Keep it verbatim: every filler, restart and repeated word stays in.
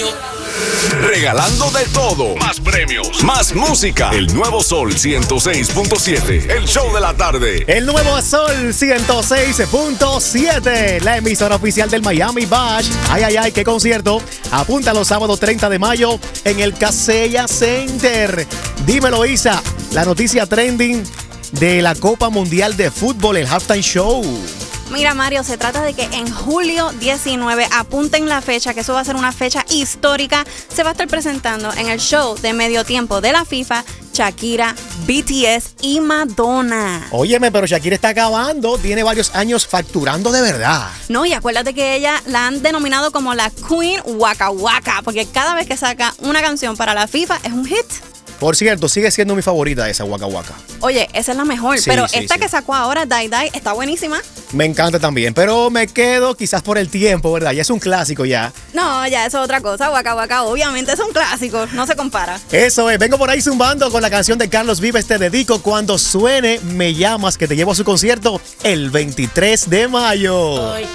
mío. Regalando de todo. Más premios. Más música. El nuevo Sol ciento seis punto siete. El show de la tarde. El nuevo Sol ciento seis punto siete. La emisora oficial del Miami Bash. Ay, ay, ay, qué concierto. Apunta los sábados treinta de mayo en el Kaseya Center. Dímelo, Isa. La noticia trending de la Copa Mundial de Fútbol, el Halftime Show. Mira, Mario, se trata de que en julio diecinueve, apunten la fecha, que eso va a ser una fecha histórica, se va a estar presentando en el show de medio tiempo de la FIFA Shakira, B T S y Madonna. Óyeme, pero Shakira está acabando, tiene varios años facturando de verdad. No, y acuérdate que ella la han denominado como la Queen Waka Waka, porque cada vez que saca una canción para la FIFA es un hit. Por cierto, sigue siendo mi favorita esa Waka Waka. Oye, esa es la mejor, Sí, pero sí, esta sí. que sacó ahora, Die Die, está buenísima. Me encanta también, pero me quedo quizás por el tiempo, ¿verdad? Ya es un clásico ya. No, ya eso es otra cosa. Waka Waka obviamente es un clásico, no se compara. Eso es, vengo por ahí zumbando con la canción de Carlos Vives, Te Dedico. Cuando suene, me llamas que te llevo a su concierto el veintitrés de mayo.